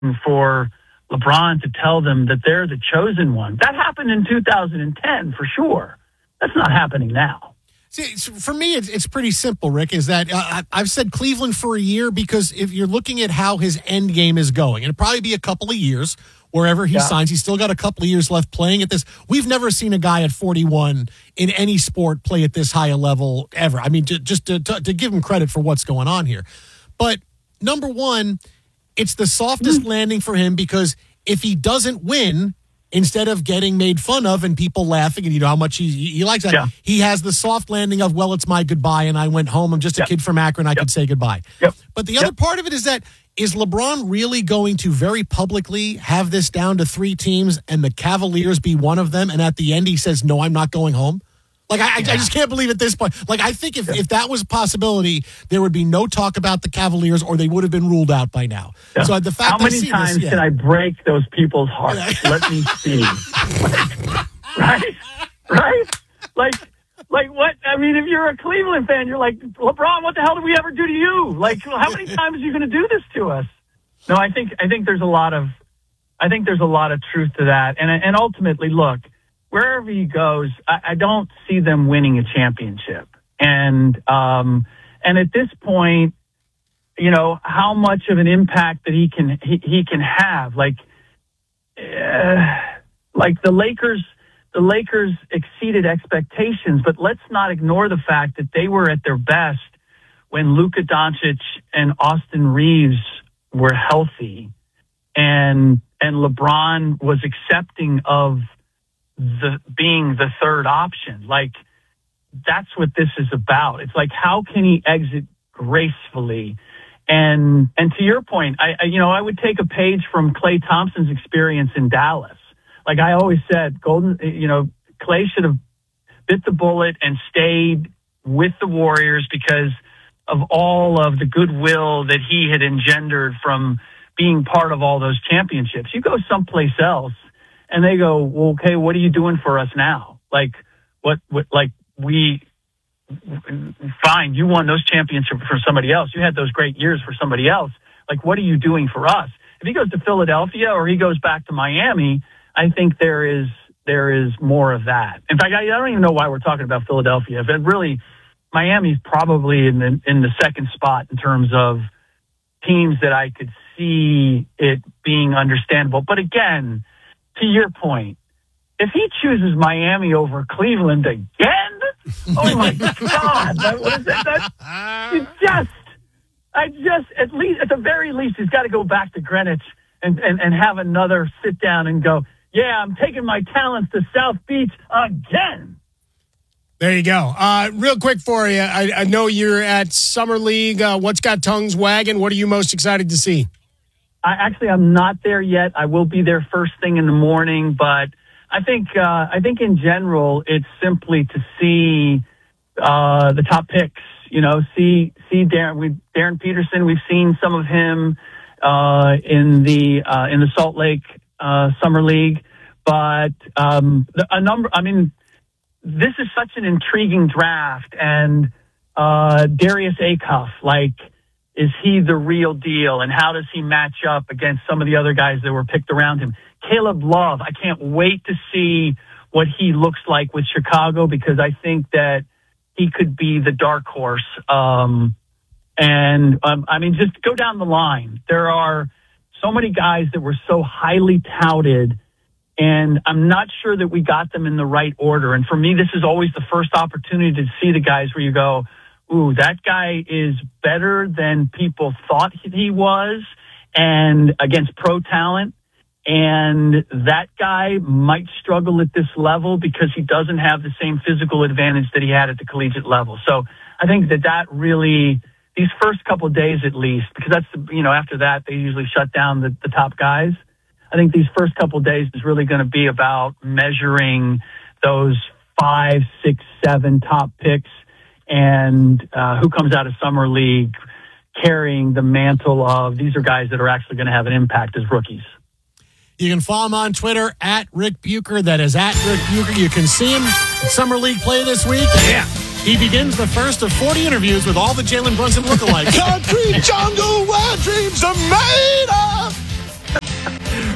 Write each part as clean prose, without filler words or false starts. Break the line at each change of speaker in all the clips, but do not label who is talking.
for LeBron to tell them that they're the chosen one. That happened in 2010 for sure. That's not happening now.
See, for me, it's pretty simple, Rick, is that I've said Cleveland for a year because if you're looking at how his end game is going, it'll probably be a couple of years wherever he signs. He's still got a couple of years left playing at this. We've never seen a guy at 41 in any sport play at this high a level ever. I mean, just to give him credit for what's going on here. But number one, it's the softest landing for him because if he doesn't win, instead of getting made fun of and people laughing and you know how much he likes that, he has the soft landing of, well, it's my goodbye and I went home. I'm just a kid from Akron. I could say goodbye. But the other part of it is that, is LeBron really going to very publicly have this down to 3 teams and the Cavaliers be one of them? And at the end, he says, no, I'm not going home. Like, I just can't believe at this point. Like, I think if that was a possibility, there would be no talk about the Cavaliers or they would have been ruled out by now. So the fact
how many times can I break those people's hearts? Let me see. Right? Like what? I mean, if you're a Cleveland fan, you're like, LeBron, what the hell did we ever do to you? Like, how many times are you going to do this to us? No, I think there's a lot of truth to that. And ultimately, look, wherever he goes, I don't see them winning a championship. And at this point, you know, how much of an impact that he can have, like the Lakers exceeded expectations, but let's not ignore the fact that they were at their best when Luka Doncic and Austin Reeves were healthy and LeBron was accepting of being the third option. Like, that's what this is about. It's like, how can he exit gracefully? And to your point, I would take a page from Klay Thompson's experience in Dallas. Like I always said, Klay should have bit the bullet and stayed with the Warriors because of all of the goodwill that he had engendered from being part of all those championships. You go someplace else and they go, well, okay, what are you doing for us now? Like, fine, you won those championships for somebody else. You had those great years for somebody else. Like, what are you doing for us? If he goes to Philadelphia or he goes back to Miami, I think there is more of that. In fact, I don't even know why we're talking about Philadelphia. But really, Miami's probably in the second spot in terms of teams that I could see it being understandable. But again, to your point, if he chooses Miami over Cleveland again, oh my God, at the very least, he's got to go back to Greenwich and have another sit down and go, yeah, I'm taking my talents to South Beach again.
There you go. Real quick for you, I know you're at Summer League. What's got tongues wagging? What are you most excited to see?
I'm not there yet. I will be there first thing in the morning, but I think in general, it's simply to see the top picks. You know, see Darren Peterson. We've seen some of him in the Salt Lake Summer League, but this is such an intriguing draft, and Darius Acuff, like, is he the real deal, and how does he match up against some of the other guys that were picked around him? Caleb Love, I can't wait to see what he looks like with Chicago, because I think that he could be the dark horse. Just go down the line. There are so many guys that were so highly touted, and I'm not sure that we got them in the right order. And for me, this is always the first opportunity to see the guys where you go, ooh, that guy is better than people thought he was, and against pro talent. And that guy might struggle at this level because he doesn't have the same physical advantage that he had at the collegiate level. So I think that really, these first couple of days at least, because after that, they usually shut down the top guys. I think these first couple of days is really going to be about measuring those 5, 6, 7 top picks and who comes out of Summer League carrying the mantle of, these are guys that are actually going to have an impact as rookies.
You can follow him on Twitter at Rick Bucher. That is at Rick Bucher. You can see him at Summer League play this week.
Yeah.
He begins the first of 40 interviews with all the Jalen Brunson lookalikes.
Country jungle where dreams are made of.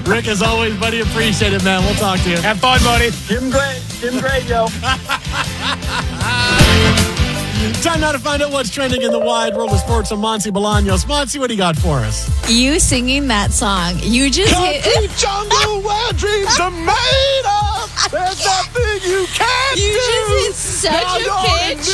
Rick, as always, buddy, appreciate it, man. We'll talk to you.
Have fun, buddy.
Jim Gray, yo.
Time now to find out what's trending in the wide world of sports on Monty Bolaños. Monty, what do you got for us?
You singing that song. You just
Concrete jungle where dreams are made of. There's nothing you can't
You
do.
just hit such a pitch.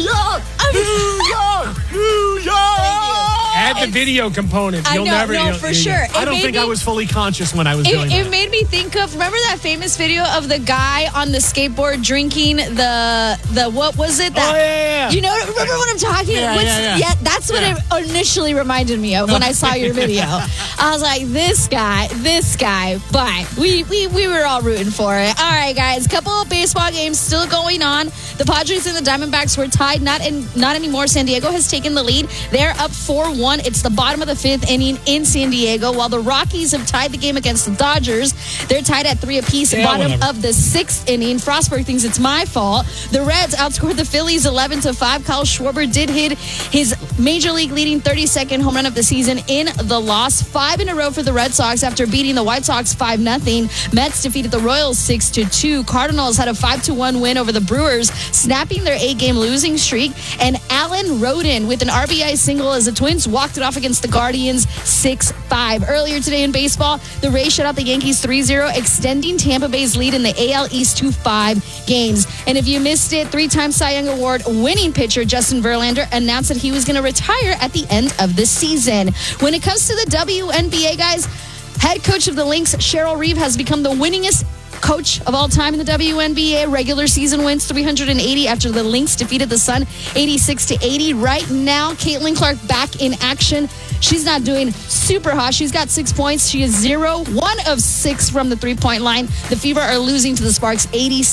New York. Add the video component.
I
You'll
know,
never.
no,
you'll-
for
you-
sure.
I don't think I was fully conscious when I was doing
It
that.
made me think of, remember that famous video of the guy on the skateboard drinking the what was it? That,
Oh, yeah.
You know, remember what I'm talking about?
Yeah.
That's what it initially reminded me of when I saw your video. I was like, this guy, but we were all rooting for it. All right, guys, couple of baseball games still going on. The Padres and the Diamondbacks were tied, not anymore. San Diego has taken the lead. They're up 4-1. It's the bottom of the 5th inning in San Diego, while the Rockies have tied the game against the Dodgers. They're tied at 3 apiece, bottom of the 6th inning. Frostberg thinks it's my fault. The Reds outscored the Phillies 11-5. Kyle Schwarber did hit his major league leading 32nd home run of the season in the loss. 5 in a row for the Red Sox after beating the White Sox 5-0. Mets defeated the Royals 6-2. Cardinals had a 5-1 win over the Brewers, snapping their 8-game losing streak. And Alan Rodin with an RBI single as the Twins walked it off against the Guardians 6-5. Earlier today in baseball, the Rays shut out the Yankees 3-0, extending Tampa Bay's lead in the AL East to 5 games. And if you missed it, 3-time Cy Young Award winning pitcher Justin Verlander announced that he was going to retire at the end of the season. When it comes to the WNBA, guys, head coach of the Lynx, Cheryl Reeve, has become the winningest coach of all time in the WNBA. Regular season wins 380 after the Lynx defeated the Sun 86-80. Right now, Caitlin Clark back in action. She's not doing super hot. She's got 6 points. She is 1 of 6 from the 3-point line. The Fever are losing to the Sparks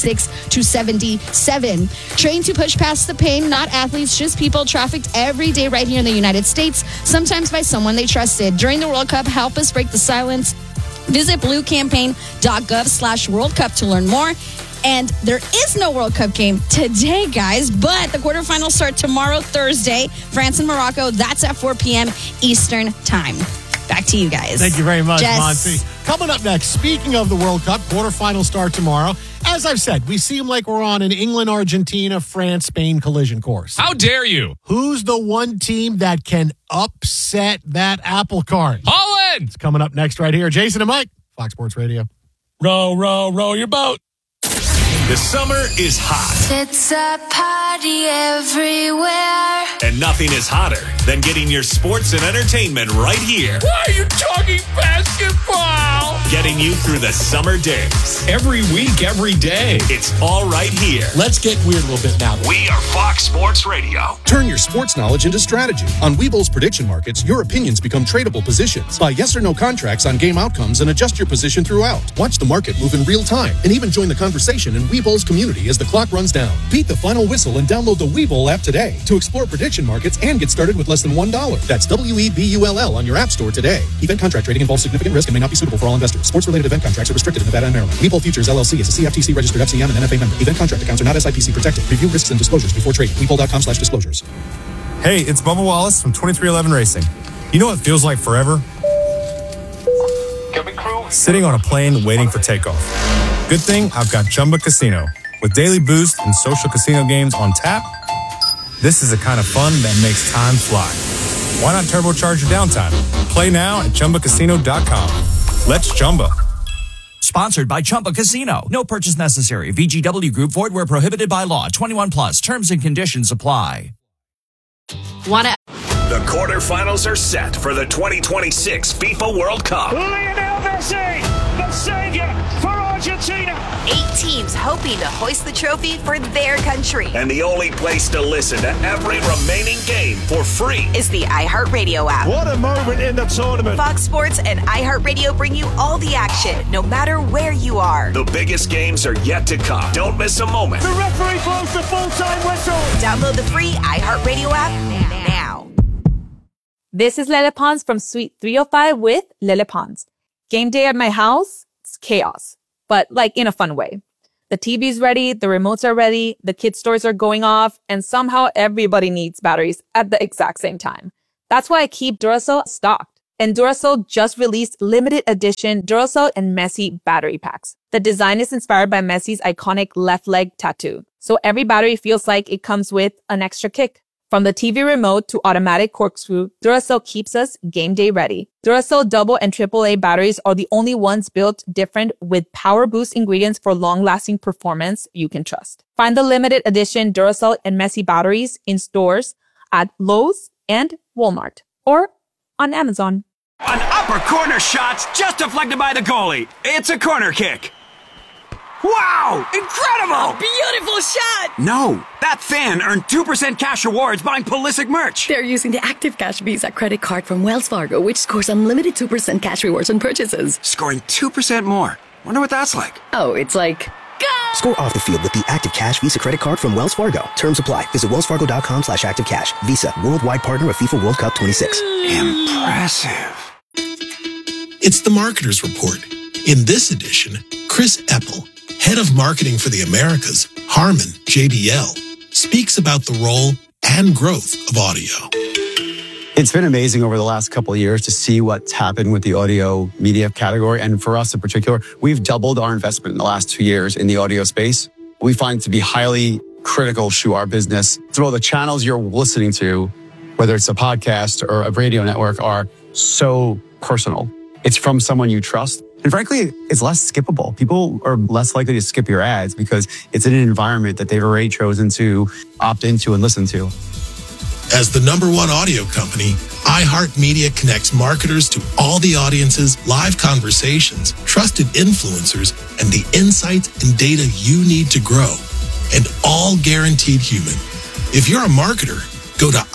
86-77. Trained to push past the pain, not athletes, just people trafficked every day right here in the United States, sometimes by someone they trusted. During the World Cup, help us break the silence. Visit bluecampaign.gov/World Cup to learn more. And there is no World Cup game today, guys, but the quarterfinals start tomorrow, Thursday. France and Morocco, that's at 4 p.m. Eastern time. Back to you guys.
Thank you very much,
Jess.
Monty. Coming up next, speaking of the World Cup, quarterfinals start tomorrow. As I've said, we seem like we're on an England, Argentina, France, Spain collision course.
How dare you?
Who's the one team that can upset that apple cart?
Holland!
It's coming up next right here. Jason and Mike, Fox Sports Radio.
Row, row, row your boat.
The summer is hot,
It's a party everywhere.
and nothing is hotter than getting your sports and entertainment right here.
Why are you talking basketball?
Getting you through the summer days.
Every week, every day.
It's all right here.
Let's get weird a little bit now.
We are Fox Sports Radio.
Turn your sports knowledge into strategy. On Webull's prediction markets, your opinions become tradable positions. Buy yes or no contracts on game outcomes and adjust your position throughout. Watch the market move in real time and even join the conversation in Webull's community as the clock runs down. Beat the final whistle and download the Webull app today to explore prediction markets and get started with less than $1. That's WEBULL on your app store today. Event contract trading involves significant risk and may not be suitable for all investors. Sports-related event contracts are restricted in Nevada and Maryland. Webull Futures LLC is a CFTC registered FCM and NFA member. Event contract accounts are not SIPC protected. Review risks and disclosures before trading. Webull.com/disclosures.
Hey, it's Bubba Wallace from 2311 Racing. You know what feels like forever? Sitting on a plane waiting for takeoff. Good thing I've got Chumba Casino. With daily boost and social casino games on tap, this is the kind of fun that makes time fly. Why not turbocharge your downtime? Play now at ChumbaCasino.com. Let's Chumba.
Sponsored by Chumba Casino. No purchase necessary. VGW Group. Void where prohibited by law. 21 plus. Terms and conditions apply.
The quarterfinals are set for the 2026 FIFA World Cup.
Lionel Messi, the savior for Argentina.
8 teams hoping to hoist the trophy for their country.
And the only place to listen to every remaining game for free
is the iHeartRadio app.
What a moment in the tournament.
Fox Sports and iHeartRadio bring you all the action, no matter where you are.
The biggest games are yet to come. Don't miss a moment.
The referee blows the full-time whistle.
Download the free iHeartRadio app now.
This is Lele Pons from Suite 305 with Lele Pons. Game day at my house, it's chaos, but like in a fun way. The TV's ready, the remotes are ready, the kids' toys are going off, and somehow everybody needs batteries at the exact same time. That's why I keep Duracell stocked. And Duracell just released limited edition Duracell and Messi battery packs. The design is inspired by Messi's iconic left leg tattoo, so every battery feels like it comes with an extra kick. From the TV remote to automatic corkscrew, Duracell keeps us game day ready. Duracell double and AAA batteries are the only ones built different with power boost ingredients for long-lasting performance you can trust. Find the limited edition Duracell and Messi batteries in stores at Lowe's and Walmart or on Amazon.
An upper corner shot's just deflected by the goalie. It's a corner kick. Wow! Incredible!
A beautiful shot!
No, that fan earned 2% cash rewards buying Pulisic merch.
They're using the Active Cash Visa credit card from Wells Fargo, which scores unlimited 2% cash rewards on purchases.
Scoring 2% more. Wonder what that's like.
Oh, it's like... Go!
Score off the field with the Active Cash Visa credit card from Wells Fargo. Terms apply. Visit wellsfargo.com/activecash. Visa, worldwide partner of FIFA World Cup 26.
Impressive.
It's the Marketer's Report. In this edition, Chris Eppel, head of marketing for the Americas, Harman JBL, speaks about the role and growth of audio.
It's been amazing over the last couple of years to see what's happened with the audio media category. And for us in particular, we've doubled our investment in the last 2 years in the audio space. We find it to be highly critical to our business. So the channels you're listening to, whether it's a podcast or a radio network, are so personal. It's from someone you trust. And frankly, it's less skippable. People are less likely to skip your ads because it's in an environment that they've already chosen to opt into and listen to.
As the #1 audio company, iHeartMedia connects marketers to all the audiences, live conversations, trusted influencers, and the insights and data you need to grow. And all guaranteed human. If you're a marketer, go to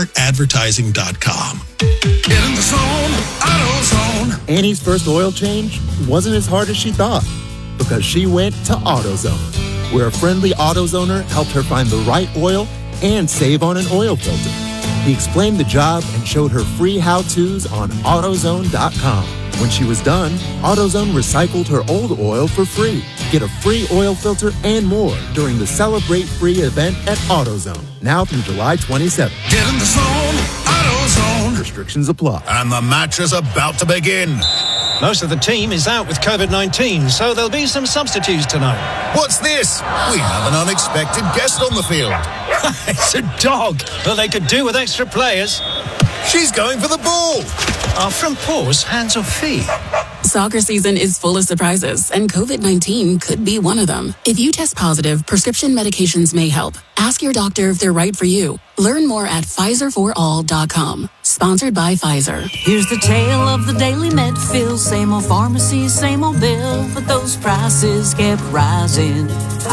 iHeartAdvertising.com.
In the zone, AutoZone.
Annie's first oil change wasn't as hard as she thought because she went to AutoZone, where a friendly AutoZoner helped her find the right oil and save on an oil filter. He explained the job and showed her free how-tos on AutoZone.com. When she was done, AutoZone recycled her old oil for free. Get a free oil filter and more during the Celebrate Free event at AutoZone, now through July 27th.
Get in the zone, AutoZone.
Restrictions apply.
And the match is about to begin.
Most of the team is out with COVID-19, so there'll be some substitutes tonight.
What's this? We have an unexpected guest on the field.
It's a dog. Well, they could do with extra players.
She's going for the ball.
Our front paws, hands or feet?
Soccer season is full of surprises, and COVID-19 could be one of them. If you test positive, prescription medications may help. Ask your doctor if they're right for you. Learn more at PfizerForAll.com. Sponsored by Pfizer.
Here's the tale of the daily med fill. Same old pharmacy, same old bill. But those prices kept rising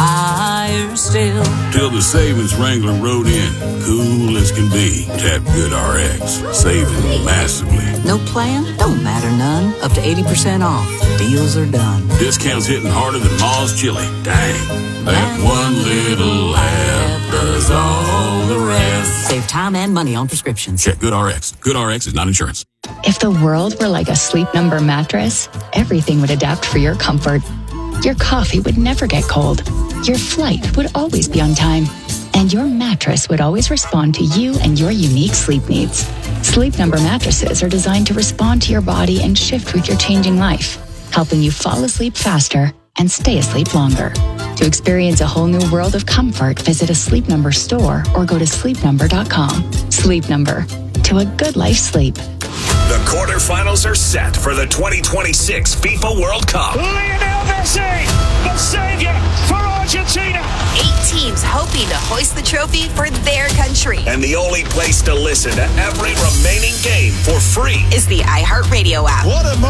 higher still.
Till the savings Wrangler rode in. Cool as can be. Tap GoodRx. Saving massively.
No plan? Don't matter none. Up to 80% off. Deals are done.
Discounts hitting harder than Ma's chili. Dang. That one little app does all the rest.
Save time and money on prescriptions.
Check GoodRx. GoodRx is not insurance.
If the world were like a Sleep Number mattress, everything would adapt for your comfort. Your coffee would never get cold. Your flight would always be on time. And your mattress would always respond to you and your unique sleep needs. Sleep Number mattresses are designed to respond to your body and shift with your changing life, helping you fall asleep faster and stay asleep longer. To experience a whole new world of comfort, visit a Sleep Number store or go to sleepnumber.com. Sleep Number. To a good life sleep.
The quarterfinals are set for the 2026 FIFA World Cup.
Lionel Messi, the savior for Argentina.
8 teams hoping to hoist the trophy for their country.
And the only place to listen to every remaining game for free
is the iHeartRadio app.
What a